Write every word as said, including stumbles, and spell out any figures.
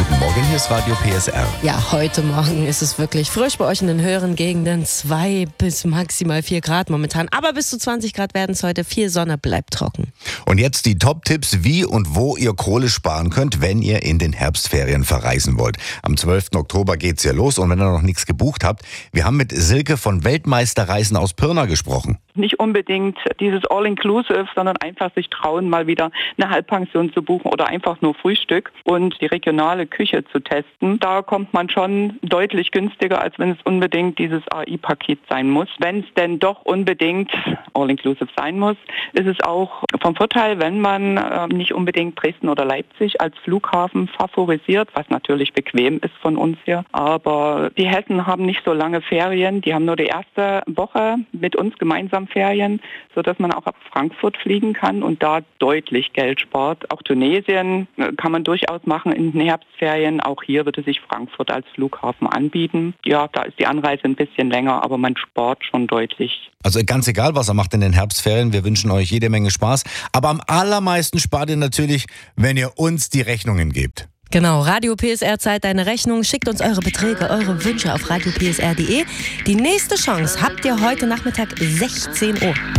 Guten Morgen, hier ist Radio P S R. Ja, heute Morgen ist es wirklich frisch bei euch in den höheren Gegenden. Zwei bis maximal vier Grad momentan. Aber bis zu zwanzig Grad werden es heute. Viel Sonne, bleibt trocken. Und jetzt die Top-Tipps, wie und wo ihr Kohle sparen könnt, wenn ihr in den Herbstferien verreisen wollt. Am zwölften Oktober geht's ja los und wenn ihr noch nichts gebucht habt, wir haben mit Silke von Weltmeisterreisen aus Pirna gesprochen. Nicht unbedingt dieses All-Inclusive, sondern einfach sich trauen, mal wieder eine Halbpension zu buchen oder einfach nur Frühstück und die regionale Küche zu testen. Da kommt man schon deutlich günstiger, als wenn es unbedingt dieses A I-Paket sein muss. Wenn es denn doch unbedingt All-Inclusive sein muss, ist es auch vom Vorteil, wenn man äh, nicht unbedingt Dresden oder Leipzig als Flughafen favorisiert, was natürlich bequem ist von uns hier. Aber die Hessen haben nicht so lange Ferien, die haben nur die erste Woche mit uns gemeinsam Ferien, sodass man auch ab Frankfurt fliegen kann und da deutlich Geld spart. Auch Tunesien kann man durchaus machen in den Herbstferien. Auch hier würde sich Frankfurt als Flughafen anbieten. Ja, da ist die Anreise ein bisschen länger, aber man spart schon deutlich. Also ganz egal, was ihr macht in den Herbstferien, wir wünschen euch jede Menge Spaß. Aber am allermeisten spart ihr natürlich, wenn ihr uns die Rechnungen gebt. Genau, Radio P S R zahlt deine Rechnung. Schickt uns eure Beträge, eure Wünsche auf radio p s r punkt d e. Die nächste Chance habt ihr heute Nachmittag sechzehn Uhr.